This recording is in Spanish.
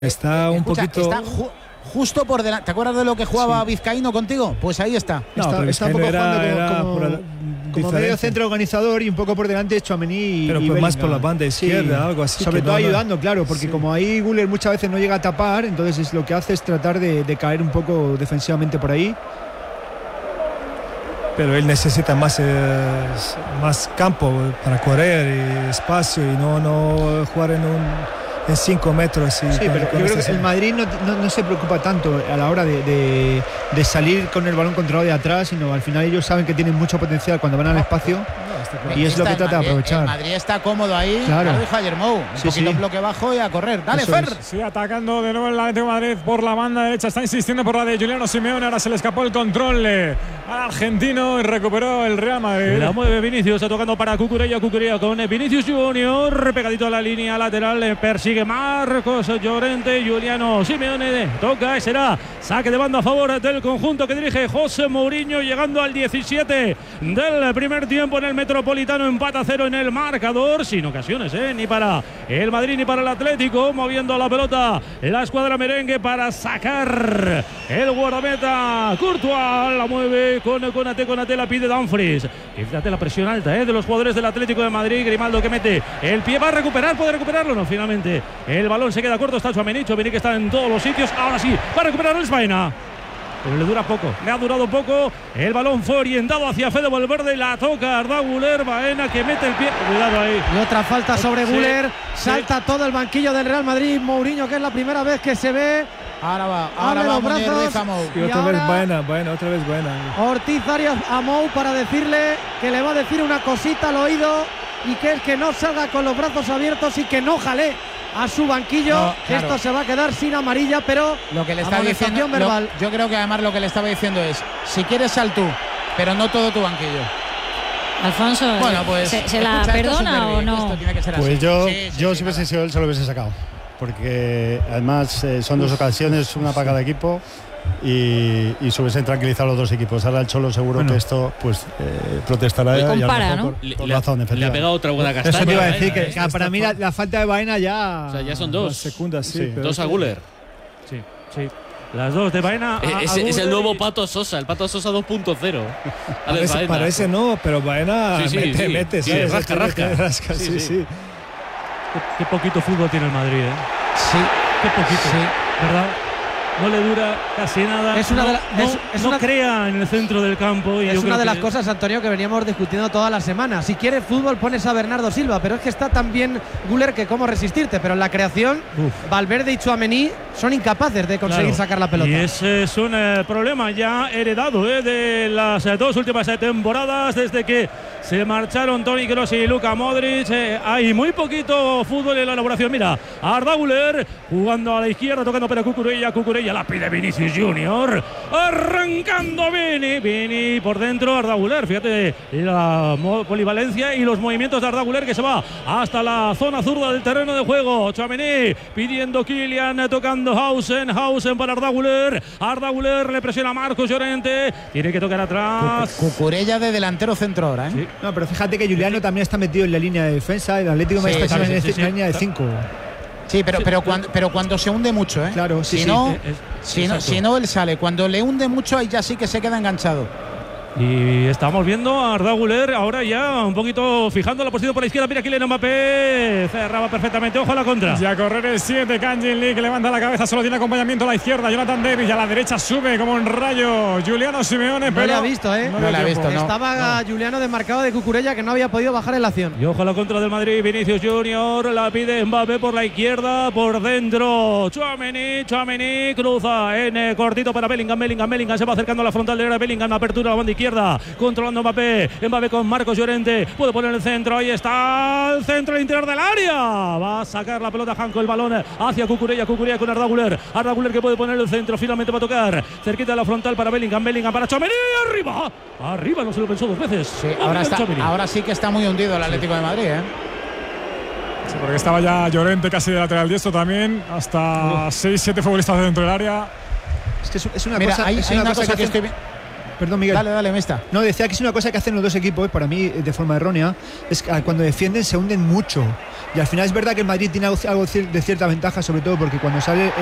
Está un poquito... Está justo por delante. ¿Te acuerdas de lo que jugaba Vizcaíno contigo? Pues ahí está. No, está un poco jugando como medio centro organizador y un poco por delante de Tchouaméni. Pero pues más por la banda izquierda, sí, algo así. Sobre todo ayudando, claro, porque como ahí Güler muchas veces no llega a tapar, entonces lo que hace es tratar de caer un poco defensivamente por ahí. Pero él necesita más campo para correr y espacio y no jugar en 5 metros. Sí, pero yo creo que el Madrid no se preocupa tanto a la hora de salir con el balón controlado de atrás, sino al final ellos saben que tienen mucho potencial cuando van al espacio y es lo que trata de aprovechar. El Madrid está cómodo ahí, claro. Lo dijo ayer Mou, un poquito en bloque bajo y a correr. Dale, Fer. Sí, atacando de nuevo el Atlético de Madrid por la banda derecha, está insistiendo por la de Juliano Simeone, ahora se le escapó el control al argentino y recuperó el Real Madrid. La mueve Vinicius, tocando para Cucurella con Vinicius Junior, pegadito a la línea lateral, persigue Marcos Llorente, Juliano Simeone toca y será saque de banda a favor del conjunto que dirige José Mourinho, llegando al 17 del primer tiempo en el Metropolitano, empate a 0 en el marcador, sin ocasiones, ni para el Madrid ni para el Atlético, moviendo la pelota la escuadra merengue para sacar el guardameta Courtois, la mueve con Konaté, la pide Dumfries. Fíjate la presión alta de los jugadores del Atlético de Madrid. Grimaldo que mete el pie, va a recuperar, puede recuperarlo, no, finalmente el balón se queda corto, está Tchouaméni que está en todos los sitios, ahora sí, va a recuperar el Baena. Pero le dura poco, le ha durado poco. El balón fue orientado hacia Fede Valverde, la toca Arda Güler, Baena que mete el pie, cuidado ahí. Y otra falta sobre Güler, salta todo el banquillo del Real Madrid. Mourinho, que es la primera vez que se ve. Ahora va los a brazos. Y otra vez Baena, otra vez Baena. Ortiz Arias a Mou para decirle que le va a decir una cosita al oído y que es que no salga con los brazos abiertos y que no jale a su banquillo, claro. Esto se va a quedar sin amarilla, pero lo que le está diciendo verbal. Yo creo que además lo que le estaba diciendo es: si quieres sal tú, pero no todo tu banquillo. Alfonso, bueno, pues, ¿se la perdona o no? Pues yo si hubiese sido él se lo hubiese sacado, porque además son dos ocasiones, una para cada equipo. Y se hubiesen tranquilizado los dos equipos. Ahora el Cholo seguro que esto pues protestará y compara, ¿no? por razón, le ha pegado otra buena castaña. Eso te iba a decir, que para mí la falta de Baena ya... O sea, ya son dos. Secundas, sí. Dos a Güler. Sí. Las dos de Baena. Es el nuevo Pato Sosa, el Pato Sosa 2.0. Parece no, pero Baena mete. Sí, rasca. Sí. Qué poquito fútbol tiene el Madrid, Sí. Qué poquito, ¿verdad? No le dura casi nada. No crea en el centro del campo. Y es una de las cosas, Antonio, que veníamos discutiendo toda la semana. Si quieres fútbol, pones a Bernardo Silva, pero es que está tan bien Güler que cómo resistirte. Pero en la creación, Valverde y Tchouaméni son incapaces de conseguir sacar la pelota. Y ese es un problema ya heredado de las dos últimas temporadas, desde que se marcharon Toni Kroos y Luka Modric. Hay muy poquito fútbol en la elaboración. Mira, Arda Güler jugando a la izquierda, tocando para Cucurella la pide Vinicius Junior, arrancando Vini por dentro, Arda Güler, fíjate la polivalencia y los movimientos de Arda Güler, que se va hasta la zona zurda del terreno de juego. Tchouaméni pidiendo Kylian, tocando Hausen para Arda Güler le presiona a Marcos Llorente, tiene que tocar atrás. Cucurella de delantero centro ahora, Sí. No, pero fíjate que Juliano también está metido en la línea de defensa, el Atlético de Madrid también en la línea de 5. Sí, pero cuando se hunde mucho, Claro, si no él sale. Cuando le hunde mucho, ahí ya sí que se queda enganchado. Y estamos viendo a Arda Güler ahora ya un poquito fijando la posición por la izquierda. Mira Kylian Mbappé, cerraba perfectamente, ojo a la contra. Ya correr el 7, Kangin Lee, que levanta la cabeza, solo tiene acompañamiento a la izquierda. Jonathan Davis, y a la derecha sube como un rayo Juliano Simeone, pero no le ha visto, no le ha visto. Estaba Juliano desmarcado de Cucurella, que no había podido bajar en la acción. Y ojo a la contra del Madrid, Vinicius Junior, la pide Mbappé por la izquierda, por dentro Tchouaméni cruza en cortito para Bellingham se va acercando a la frontal del área. Bellingham, apertura a la banda izquierda, controlando Mbappé con Marcos Llorente, puede poner el centro, ahí está el centro, el interior del área, va a sacar la pelota Janko, el balón hacia Cucurella con Arda Güler que puede poner el centro, finalmente va a tocar cerquita de la frontal para Bellingham para Tchouaméni, arriba, no se lo pensó dos veces. Sí, ahora sí que está muy hundido el Atlético de Madrid, Sí, porque estaba ya Llorente casi de lateral diestro también, hasta 6-7 futbolistas dentro del área. Es que es una Mira, cosa, hay una cosa que estoy Perdón, Miguel. Dale, Mesta. No, decía que es una cosa que hacen los dos equipos, para mí de forma errónea, es que cuando defienden se hunden mucho. Y al final es verdad que el Madrid tiene algo de cierta ventaja, sobre todo porque cuando sale